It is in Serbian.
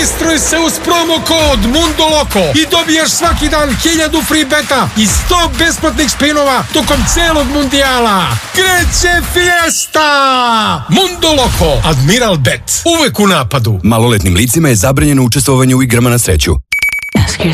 Registruj se uz promo kod Mundo Loco i dobiješ svaki dan 1000 free beta i 100 besplatnih spinova tokom celog mundijala. Kreće fiesta! Mundo Loco, Admiral Bet, uvek u napadu. Maloletnim licima je zabranjeno učestvovanje u igrama na sreću. Ask yourself